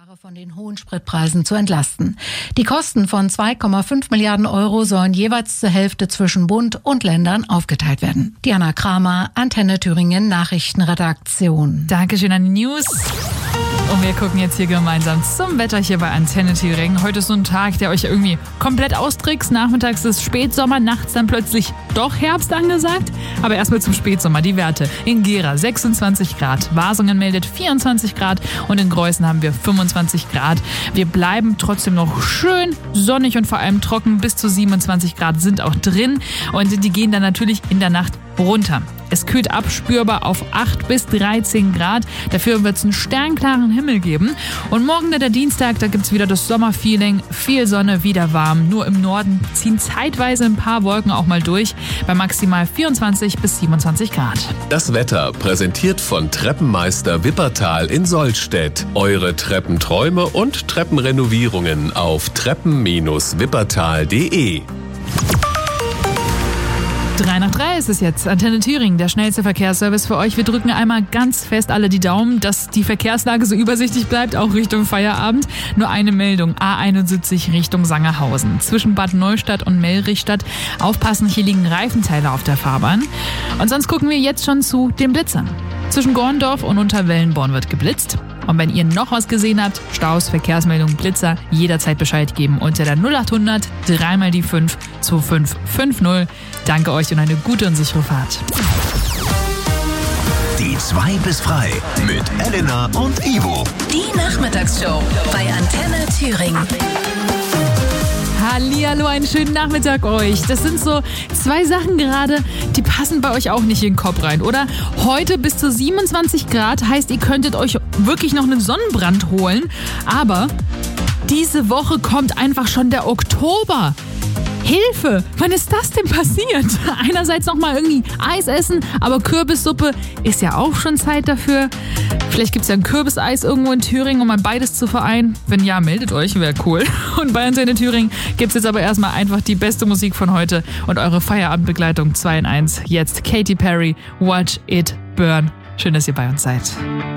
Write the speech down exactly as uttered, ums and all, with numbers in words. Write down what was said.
Verbraucher von den hohen Spritpreisen zu entlasten. Die Kosten von zwei Komma fünf Milliarden Euro sollen jeweils zur Hälfte zwischen Bund und Ländern aufgeteilt werden. Diana Kramer, Antenne Thüringen Nachrichtenredaktion. Dankeschön an die News. Und wir gucken jetzt hier gemeinsam zum Wetter hier bei Antenne Thüringen. Heute ist so ein Tag, der euch irgendwie komplett austrickst. Nachmittags ist Spätsommer, nachts dann plötzlich doch Herbst angesagt. Aber erstmal zum Spätsommer. Die Werte in Gera sechsundzwanzig Grad, Wasungen meldet vierundzwanzig Grad und in Greußen haben wir fünfundzwanzig Grad. Wir bleiben trotzdem noch schön sonnig und vor allem trocken. Bis zu siebenundzwanzig Grad sind auch drin und die gehen dann natürlich in der Nacht runter. Es kühlt ab, spürbar auf acht bis dreizehn Grad. Dafür wird es einen sternklaren Himmel geben. Und morgen, der Dienstag, da gibt es wieder das Sommerfeeling. Viel Sonne, wieder warm. Nur im Norden ziehen zeitweise ein paar Wolken auch mal durch. Bei maximal vierundzwanzig bis siebenundzwanzig Grad. Das Wetter präsentiert von Treppenmeister Wippertal in Sollstedt. Eure Treppenträume und Treppenrenovierungen auf treppen Bindestrich wippertal punkt de. Drei nach drei ist es jetzt. Antenne Thüringen, der schnellste Verkehrsservice für euch. Wir drücken einmal ganz fest alle die Daumen, dass die Verkehrslage so übersichtlich bleibt, auch Richtung Feierabend. Nur eine Meldung, A einundsiebzig Richtung Sangerhausen. Zwischen Bad Neustadt und Mellrichstadt. Aufpassen, hier liegen Reifenteile auf der Fahrbahn. Und sonst gucken wir jetzt schon zu den Blitzern. Zwischen Gorndorf und Unterwellenborn wird geblitzt. Und wenn ihr noch was gesehen habt, Staus, Verkehrsmeldungen, Blitzer, jederzeit Bescheid geben unter der null achthundert dreimal die fünf zwei fünf fünf null. Danke euch und eine gute und sichere Fahrt. Die zwei bis frei mit Elena und Ivo. Die Nachmittagsshow bei Antenne Thüringen. Hallihallo, einen schönen Nachmittag euch. Das sind so zwei Sachen gerade, die passen bei euch auch nicht in den Kopf rein, oder? Heute bis zu siebenundzwanzig Grad heißt, ihr könntet euch wirklich noch einen Sonnenbrand holen. Aber diese Woche kommt einfach schon der Oktober. Hilfe! Wann ist das denn passiert? Einerseits noch mal irgendwie Eis essen, aber Kürbissuppe ist ja auch schon Zeit dafür. Vielleicht gibt's ja ein Kürbiseis irgendwo in Thüringen, um mal beides zu vereinen. Wenn ja, meldet euch, wäre cool. Und bei Antenne Thüringen gibt's jetzt aber erstmal einfach die beste Musik von heute und eure Feierabendbegleitung zwei in eins. Jetzt Katy Perry, Watch It Burn. Schön, dass ihr bei uns seid.